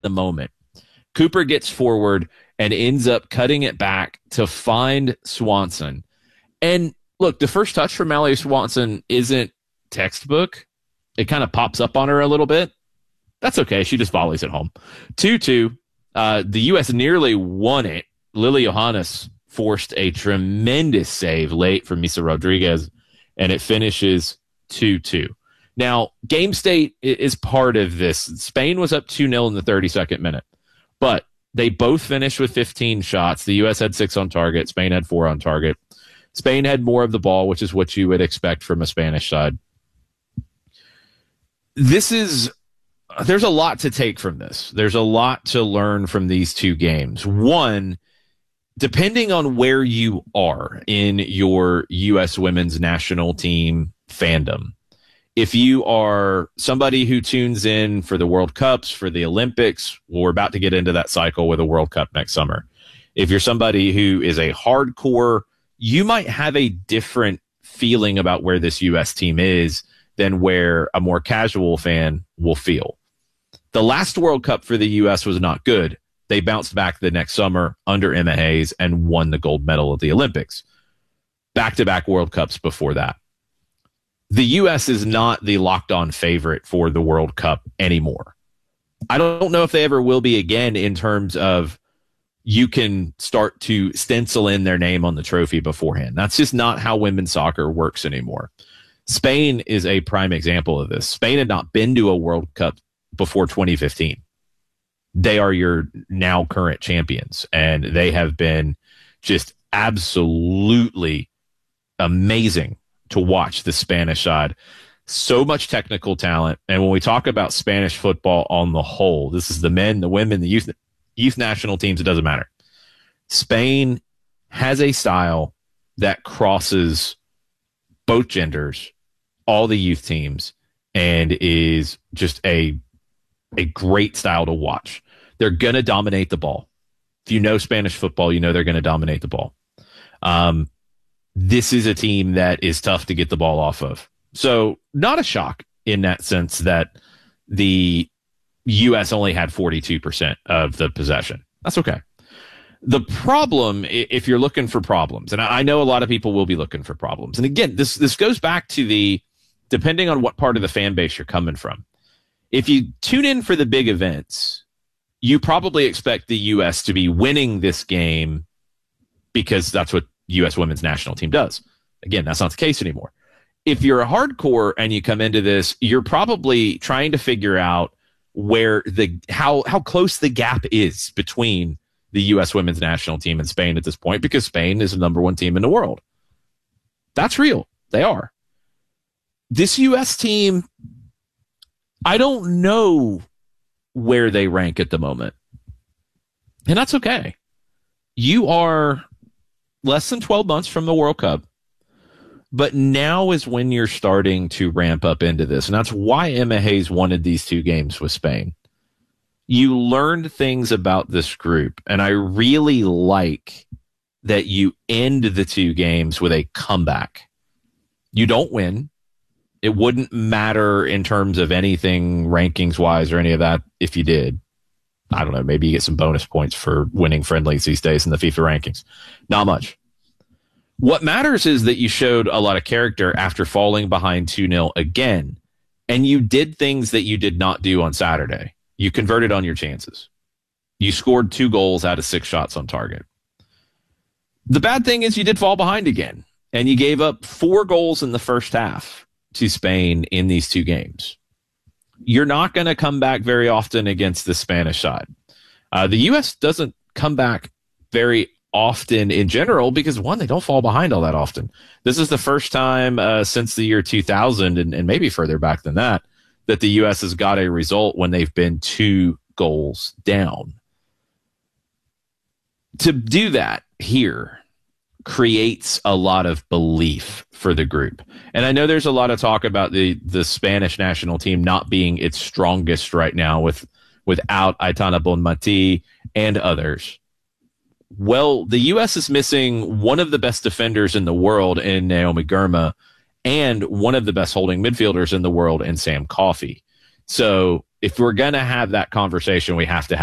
the moment. Cooper gets forward and ends up cutting it back to find Swanson. And look, the first touch from Mallory Swanson isn't textbook. It kind of pops up on her a little bit. That's okay. She just volleys it home. 2-2. The U.S. nearly won it. Lily Johannes forced a tremendous save late from Misa Rodriguez, and it finishes 2-2. Now, game state is part of this. Spain was up 2-0 in the 32nd minute, but they both finished with 15 shots. The U.S. had 6 on target. Spain had 4 on target. Spain had more of the ball, which is what you would expect from a Spanish side. There's a lot to take from this. There's a lot to learn from these two games. One, depending on where you are in your U.S. women's national team fandom, if you are somebody who tunes in for the World Cups, for the Olympics, well, we're about to get into that cycle with a World Cup next summer. If you're somebody who is a hardcore, you might have a different feeling about where this U.S. team is than where a more casual fan will feel. The last World Cup for the U.S. was not good. They bounced back the next summer under Emma Hayes and won the gold medal at the Olympics. Back-to-back World Cups before that. The U.S. is not the locked-on favorite for the World Cup anymore. I don't know if they ever will be again in terms of you can start to stencil in their name on the trophy beforehand. That's just not how women's soccer works anymore. Spain is a prime example of this. Spain had not been to a World Cup before 2015. They are your now current champions, and they have been just absolutely amazing to watch the Spanish side. So much technical talent. And when we talk about Spanish football on the whole, this is the men, the women, the youth national teams, it doesn't matter. Spain has a style that crosses both genders, all the youth teams, and is just a great style to watch. They're going to dominate the ball. If you know Spanish football, you know they're going to dominate the ball. This is a team that is tough to get the ball off of. So not a shock in that sense that the U.S. only had 42% of the possession. That's okay. The problem, if you're looking for problems, and I know a lot of people will be looking for problems. And again, this goes back to depending on what part of the fan base you're coming from. If you tune in for the big events, you probably expect the U.S. to be winning this game because that's what U.S. women's national team does. Again, that's not the case anymore. If you're a hardcore and you come into this, you're probably trying to figure out where how close the gap is between the U.S. women's national team and Spain at this point, because Spain is the number one team in the world. That's real. They are. This U.S. team, I don't know where they rank at the moment. And that's okay. You are less than 12 months from the World Cup, but now is when you're starting to ramp up into this. And that's why Emma Hayes wanted these two games with Spain. You learned things about this group, and I really like that you end the two games with a comeback. You don't win. It wouldn't matter in terms of anything rankings-wise or any of that if you did. I don't know, maybe you get some bonus points for winning friendlies these days in the FIFA rankings. Not much. What matters is that you showed a lot of character after falling behind 2-0 again, and you did things that you did not do on Saturday. You converted on your chances. You scored 2 goals out of 6 shots on target. The bad thing is you did fall behind again, and you gave up 4 goals in the first half to Spain in these 2 games. You're not going to come back very often against the Spanish side. The U.S. doesn't come back very often in general because, one, they don't fall behind all that often. This is the first time since the year 2000, and maybe further back than that, that the U.S. has got a result when they've been 2 goals down. To do that here creates a lot of belief for the group. And I know there's a lot of talk about the Spanish national team not being its strongest right now without Aitana Bonmatí and others. Well, the U.S. is missing one of the best defenders in the world in Naomi Girma and one of the best holding midfielders in the world in Sam Coffey. So if we're going to have that conversation, we have to